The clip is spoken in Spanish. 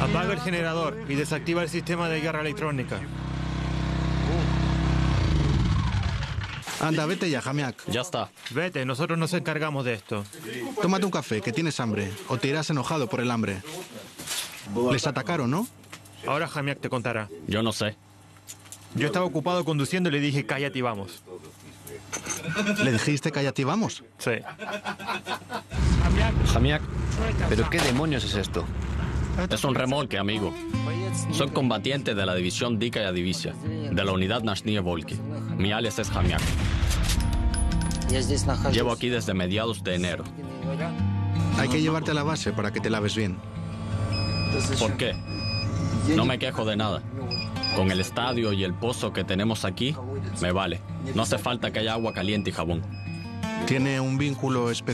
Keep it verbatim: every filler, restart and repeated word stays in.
Apaga el generador y desactiva el sistema de guerra electrónica. Anda, vete ya, Jamiak. Ya está. Vete, nosotros nos encargamos de esto. Tómate un café, que tienes hambre, o te irás enojado por el hambre. Les atacaron, ¿no? Ahora Jamiak te contará. Yo no sé. Yo estaba ocupado conduciendo y le dije, cállate y vamos. ¿Le dijiste cállate y vamos? Sí. Jamiak, ¿pero qué demonios es esto? Es un remolque, amigo. Soy combatiente de la división Dikaya Divisia, de la unidad Nashnie Volki. Mi alias es Jamiak. Llevo aquí desde mediados de enero. Hay que llevarte a la base para que te laves bien. ¿Por qué? No me quejo de nada. Con el estadio y el pozo que tenemos aquí, me vale. No hace falta que haya agua caliente y jabón. ¿Tiene un vínculo especial?